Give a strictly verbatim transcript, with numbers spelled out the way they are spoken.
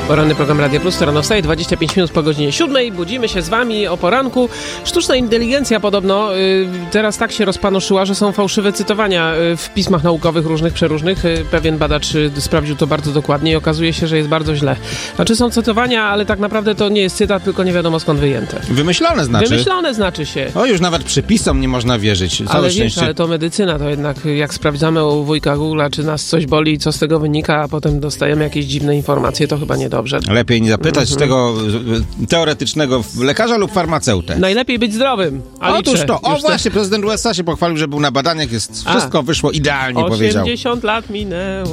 Poranny program Radia Plus, to rano wstaje, dwadzieścia pięć minut po godzinie siódmej. Budzimy się z wami o poranku. Sztuczna inteligencja podobno y, teraz tak się rozpanoszyła, że są fałszywe cytowania y, w pismach naukowych różnych, przeróżnych. Y, pewien badacz y, sprawdził to bardzo dokładnie i okazuje się, że jest bardzo źle. Znaczy są cytowania, ale tak naprawdę to nie jest cytat, tylko nie wiadomo skąd wyjęte. Wymyślone znaczy? Wymyślone znaczy się. O, już nawet przypisom nie można wierzyć. Całe Ale szczęście. wiesz, ale to medycyna, to jednak jak sprawdzamy u wujka Google'a, czy nas coś boli, co z tego wynika, a potem dostajemy jakieś dziwne informacje, to chyba niedobrze. Lepiej nie zapytać Mhm. tego teoretycznego lekarza lub farmaceutę. Najlepiej być zdrowym. A Otóż liczę. to, o Już te- właśnie, prezydent U S A się pochwalił, że był na badaniach, jest, A. wszystko wyszło idealnie, powiedział. osiemdziesiąt lat minęło.